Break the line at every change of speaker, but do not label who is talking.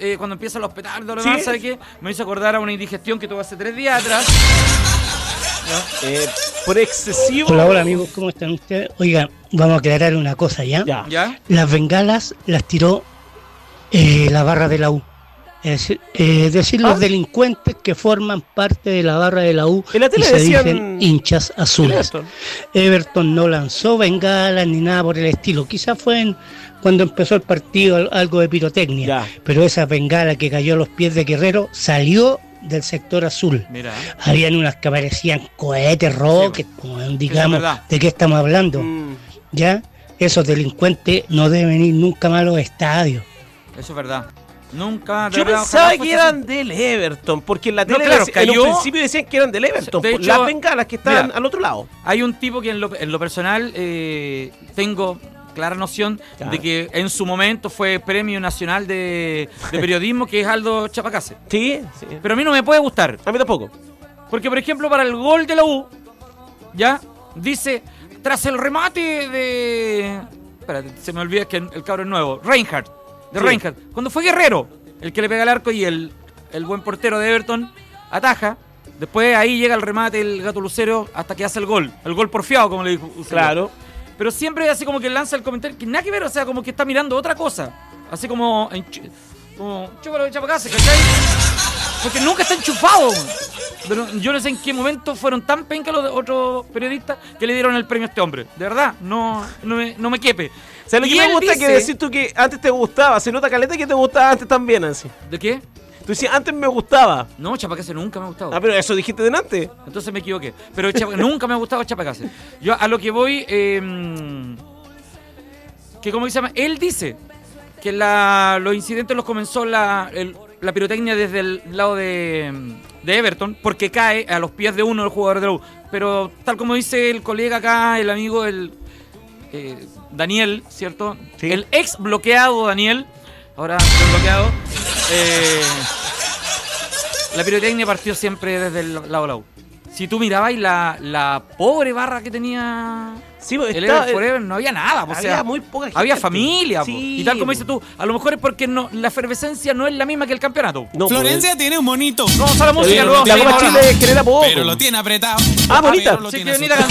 cuando empiezan los petardos, lo demás, ¿sabe qué? Me hizo acordar a una indigestión que tuve hace 3 días atrás.
Por excesivo.
Hola amigos, ¿cómo están ustedes? Oiga, vamos a aclarar una cosa ya.
¿Ya?
Las bengalas las tiró la barra de la U. Es decir, los delincuentes que forman parte de la barra de la U
En la tele
y se
decían
dicen hinchas azules. Everton no lanzó bengalas ni nada por el estilo. Quizás fue cuando empezó el partido algo de pirotecnia. Pero esa bengala que cayó a los pies de Guerrero salió del sector azul.
Mira.
Habían unas que parecían cohetes, rockets, digamos, ¿de qué estamos hablando? ¿Ya? Esos delincuentes no deben ir nunca más a los estadios.
Eso es verdad. Nunca.
Yo pensaba que eran del Everton, porque en la tele en un principio decían que eran del Everton.
De hecho,
las bengalas que estaban al otro lado.
Hay un tipo que en lo personal tengo clara noción de que en su momento fue Premio Nacional de Periodismo, que es Aldo Chapacase.
Sí.
Pero a mí no me puede gustar.
A mí tampoco.
Porque, por ejemplo, para el gol de la U, ya, dice, tras el remate de... Espérate, se me olvida que el cabrón nuevo. Reinhardt. Reinhardt. Cuando fue Guerrero, el que le pega el arco y el buen portero de Everton ataja. Después ahí llega el remate el Gato Lucero hasta que hace el gol. El gol porfiado, como le dijo.
Claro.
Pero siempre así como que lanza el comentario que nada que ver, o sea, como que está mirando otra cosa. Así como chúpalo de Chapacase, ¿cachai? Porque nunca está enchufado. Pero yo no sé en qué momento fueron tan pencas los otros periodistas que le dieron el premio a este hombre. De verdad, no me quepe.
¿Sabes lo que me gusta? Que decís tú que antes te gustaba. Se nota caleta que te gustaba antes también, así.
¿De qué?
Tú decías, antes me gustaba.
No, Chapacase nunca me ha gustado.
Ah, pero eso dijiste delante.
Entonces me equivoqué. Pero nunca me ha gustado Chapacase. Yo a lo que voy, que como se llama, él dice que los incidentes los comenzó la pirotecnia desde el lado de Everton, porque cae a los pies de uno del jugador de la U. Pero tal como dice el colega acá, el amigo, Daniel, ¿cierto? Sí. El ex bloqueado Daniel, ahora bloqueado. La pirotecnia partió siempre desde el lado de la U. Si tú mirabas la pobre barra que tenía el Ever Forever, no había nada. O sea,
muy poca gente.
Había familia.
Sí,
y tal como dices tú, a lo mejor es porque la efervescencia no es la misma que el campeonato.
No, Florencia tiene un monito.
Vamos a la música luego.
La Copa Chile genera poco.
Pero lo tiene apretado.
Bonita.
Sí, que bonita canción.